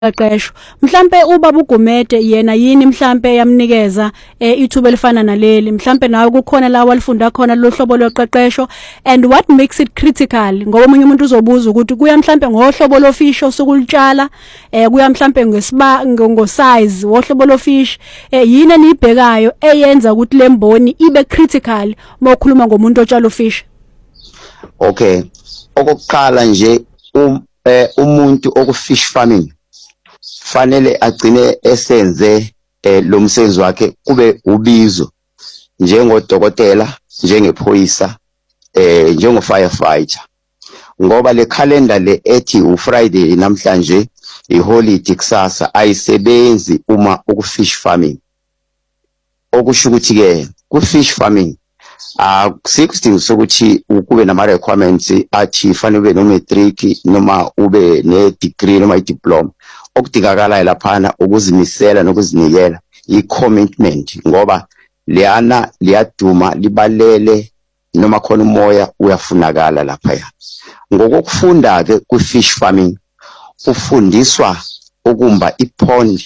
qeqesho mhlambe ubaba uGumede yena yini mhlambe yamnikeza ithuba elifana naleli mhlambe nawe kukhona la walifunda khona lo hlobo loqeqesho and what makes it critical ngoba umunye umuntu uzobuza ukuthi kuya mhlambe ngohlobo lofisho sokulitshala kuya mhlambe ngosize wohlobo lofish yini enibhekayo eyenza ukuthi lemboni ibe critical mokhuluma ngomuntu otshala ufish. Okay, okokuqala nje umuntu okufish farming fanele agcine esenze lo msebenzi wakhe kube ubizo njengodokotela, njengephoyisa, njengo firefighter, ngoba le calendar le ethi uFriday namhlanje iholiday kusasa ayisebenzi uma ukufish farming. Okusho ukuthi ke ku-fish farming akusikho isidingo sokuthi kube nama requirements athi fanele ube no matric noma ube ne degree noma i-diploma. Okudingakalayo laphana ukuzimisela nokuzinikela i-commitment ngoba liyana liyaduma libalele noma khona umoya uyafunakala lapha. Ngokufunda ke ku-fish farming ufundiswa ukumba ipond,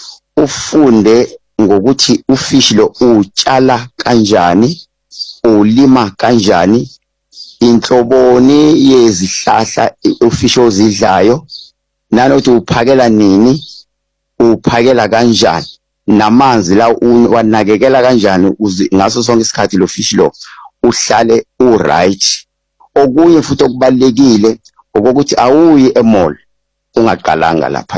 ufunde ngokuthi ufish lo utshala kanjani, ulima kanjani, inhloboni yezihlahla ufish ozidlayo, nanokuthi uphakela nini, uphakela kanjani, namanzi la wanakekela kanjani ngaso sonke isikhathi lo fish lo uhlale right. Okunye futhi okubalekile ukuthi awuyi emall ungaqalanga lapha.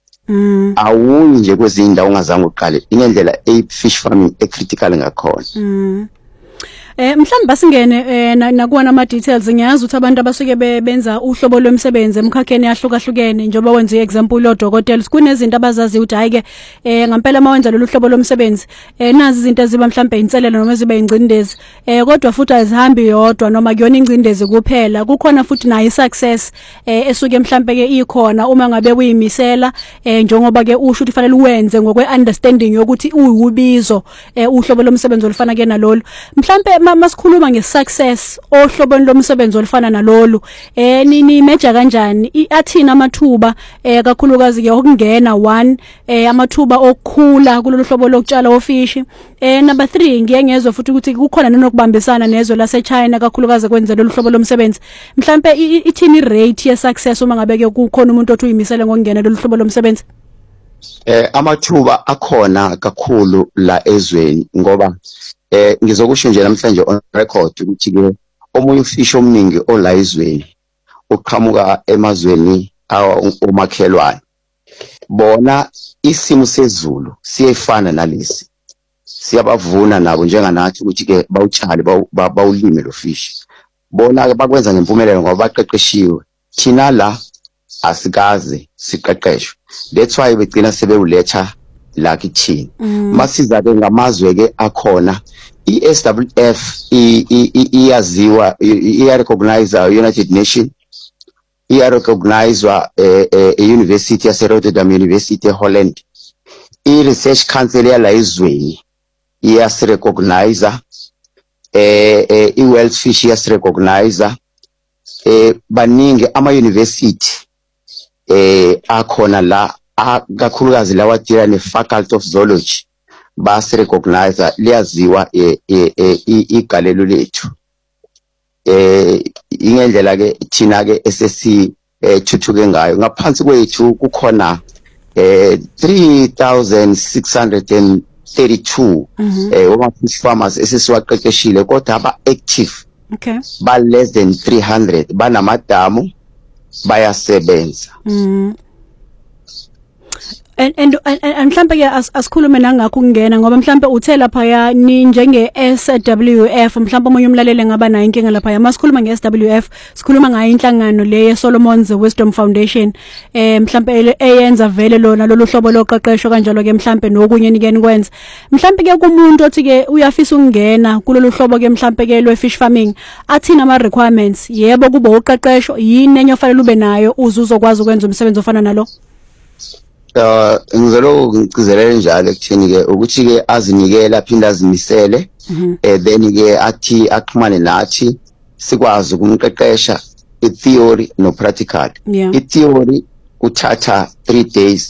Awuyi nje kwezinye indawo ungazange uqale. Inendlela fish farming critical ngakhona. Mhlambe basingene nakuona ama details ngiyazi ukuthi abantu abasuke benza uhlobo lomsebenzi emkhakheni yahlukahlukene njengoba wenza iexample lodokotela kunezinto abazazi ukuthi hayike ngempela mawenza lolu hlobo lomsebenzi nazi izinto eziba mhlambe inselelo noma ziba ingcindezi kodwa futhi azihambi yodwa noma kuyona ingcindezi kuphela kukhona futhi nayo success esuke mhlambe ke ikhona uma ngabe uyimisela njengoba ke usho ukuthi fanele uwenze ngokwe understanding yokuthi uyibizo uhlobo lomsebenzi olufana ke nalolu mhlambe masikhuluma ngesuccess ohlobeni lomsebenzi olufana nalolu ni measure kanjani athina amathuba kakhulukazi ke okungena 1 amathuba okukhula kulolu hlobo lokutshala ofish number 3 ngiyengezwe futhi ukuthi kukhona nokubambisana nezwe lase China kakhulukazi kwenza lolu hlobo lomsebenzi mhlambe ithini rate ye success uma ngabe ke kukhona umuntu othi uyimisele ngokungena lolu hlobo lomsebenzi. Amathuba akhona kakhulu la ezweni ngoba ngizokusho nje namhlanje on record ukuthi ke omunye ufish omningi ola izweni uqhamuka emazweni omakhelwane bona isimo sezulu siyefana nalesi siyabavuna nabo njenganathi ukuthi ke bawutshale bawulime lo fish bona ke bakwenza ngempumelelo ngoba baqeqeshiwe thina la asikaze siqeqeshwe. That's why begcina sebewuletha la kithini masiza ke ngamazwe ke akhona iSWF iyaziwa recognize United Nations recognize University yase Rotterdam University eHolland research council yala izweni recognize World Fish recognize baningi ama university akhona la kakhulukazi lawa tira ne faculty of zoology basi recognize liyaziwa igalelo lethu ingendlela ke thina ke SSC thuthuke ngayo ngaphansi kwethu kukhona 3632 fish farmers esisiwaqeqeshile kodwa aba active ba less than 300 banamadamu bayasebenza. And mhlambe ke asikhulume nangakho kungena ngoba mhlambe uthe lapha ya ni njenge SWF mhlambe omunye umlaleli ngaba nayo inkinga lapha ya masikhuluma ngeSWF sikhuluma ngayo inhlangano le yeSolomon's Wisdom Foundation mhlambe eyenza vele lona lolu hlobo loqeqesho kanjalo ke mhlambe nokunye nikeni kwenza mhlambe ke kumuntu othi ke uyafisa ukungena kulolu hlobo ke mhlambe ke lo fish farming athina ama requirements yebo kuba uqeqesho yini enye ofanele ube nayo uzokwazi ukwenza umsebenzi ofana nalo. Ngizolo ngicizelele njalo ekutheni ke ukuthi ke azinikela aphinda azimisele then ke athi axhumane nathi sikwazi ukumqeqesha i-theory no practical. I-theory kuthatha 3 days